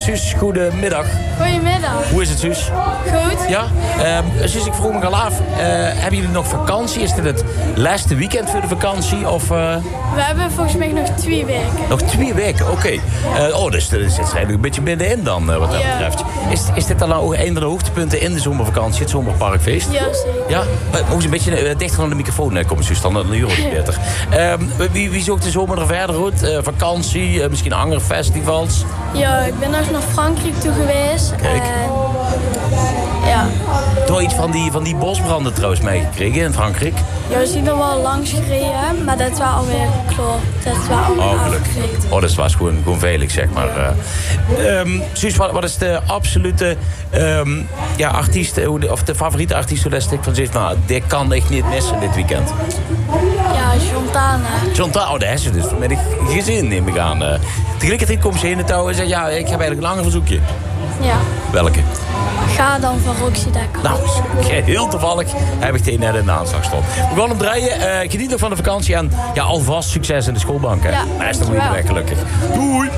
Suus, goedemiddag. Goedemiddag. Hoe is het, Suus? Goed. Ja? Suus, ik vroeg me al af. Hebben jullie nog vakantie? Is dit het laatste weekend voor de vakantie? Of, We hebben volgens mij nog 2 weken. Nog 2 weken, oké. Dus dat is eigenlijk een beetje binnenin dan, wat dat betreft. Is dit dan nou een van de hoogtepunten in de zomervakantie, het zomerparkfeest? Ja, zeker. Ja? Moet je een beetje dichter aan de microfoon komen, Suus, dan een uur of beter. Wie zoekt de zomer er verder uit? Vakantie, misschien andere festivals? Ja, ik ben nog naar Frankrijk toe geweest. Kijk. Ja. Door iets van die bosbranden trouwens meegekregen in Frankrijk? Ja, we zijn er wel langs gereden, maar dat was alweer klopt. Dat was alweer afgefikt. Oh, dat was gewoon veilig, zeg maar. Suus, wat is de absolute artiest, of de favoriete artiest waar je van zegt, nou, dit kan echt niet missen dit weekend? Ja, Chontane. Chontane, daar is ze dus met een gezin, neem ik aan. Tegelijkertijd komt ze in het touw en zegt, ja, ik heb eigenlijk een langer verzoekje. Ja. Welke? Ga dan van Roxy Dekker. Nou, heel toevallig heb ik tegen net in de aanslag stond. We gaan hem draaien. Geniet nog van de vakantie en ja, alvast succes in de schoolbank. Hè? Ja, dat is nog niet weg, gelukkig. Doei!